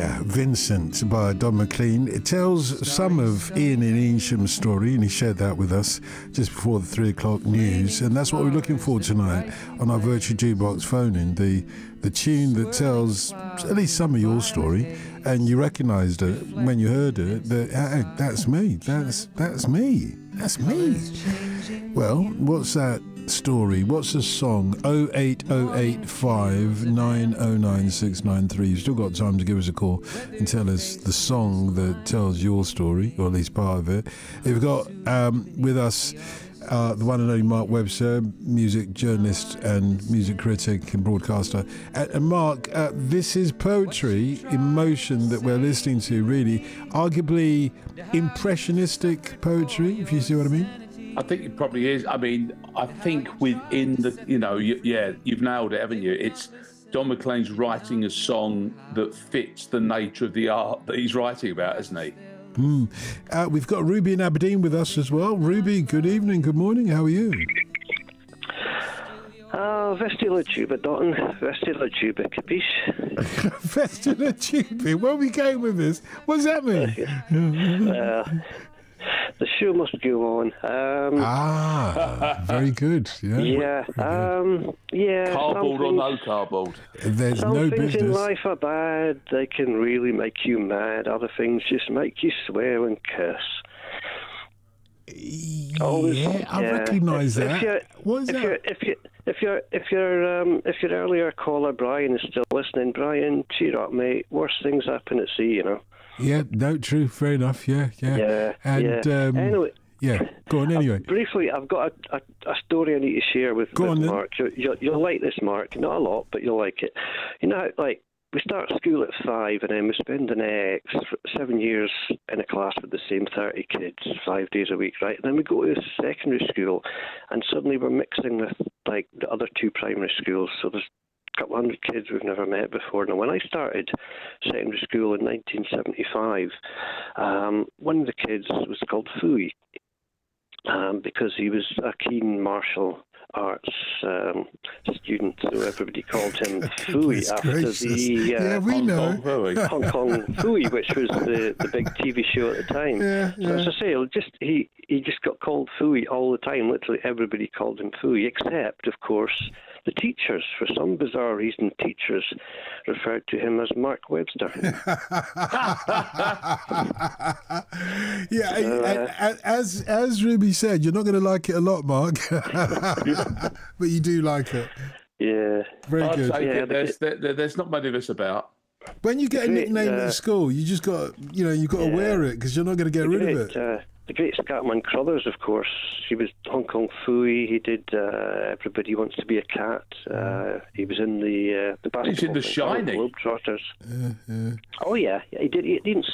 Yeah, Vincent by Don McLean. It tells some of Ian and Eansham's story, and he shared that with us just before the 3 o'clock news. And that's what we're looking for tonight on our Virtual Jukebox phone-in, the tune that tells at least some of your story, and you recognised it when you heard it, that that's me, that's me. Well, what's that story? What's the song? 08085 909 693. You've still got time to give us a call and tell us the song that tells your story, or at least part of it. We've got with us the one and only Mark Webster, music journalist and music critic and broadcaster. And Mark, this is poetry in motion that we're listening to, really. Arguably impressionistic poetry, if you see what I mean. I think it probably is. I mean, I think within the, you've nailed it, haven't you? It's Don McLean's writing a song that fits the nature of the art that he's writing about, isn't he? We've got Ruby in Aberdeen with us as well. Ruby, good evening, good morning, how are you? Vestila tuba, Dotton. Vestila tuba, capiche? Vestila tuba? Where are we going with this? What does that mean? The show must go on. Very good. Yeah. Cardboard or no cardboard? There's some no things business. in life are bad. They can really make you mad. Other things just make you swear and curse. I recognise that. What is that? If your earlier caller Brian is still listening, Brian, cheer up, mate. Worse things happen at sea, you know. Yeah, no, true, fair enough, yeah. And, anyway. Yeah, go on anyway. Briefly, I've got a story I need to share with Mark. You'll like this, Mark. Not a lot, but you'll like it. You know, like, we start school at 5 and then we spend the next 7 years in a class with the same 30 kids 5 days a week, right? And then we go to secondary school and suddenly we're mixing with, like, the other two primary schools. So there's a couple hundred kids we've never met before. Now, when I started secondary school in 1975, one of the kids was called Fooey, because he was a keen martial arts student, so everybody called him Fooey after the Hong Kong Fooey, which was the big TV show at the time. So as I say, he just got called Fooey all the time. Literally everybody called him Fooey, except, of course, the teachers. For some bizarre reason, teachers referred to him as Mark Webster. As Ruby said, you're not going to like it a lot, Mark, but you do like it. Yeah, very good. There's not many of us about. When you get a nickname at school, you just got you've got to wear it because you're not going to get rid of it. The great Scatman Crothers, of course. He was Hong Kong Fooey. He did Everybody Wants to Be a Cat. He was in the basketball. He's in The Shining. Globetrotters. Oh yeah, he did. He didn't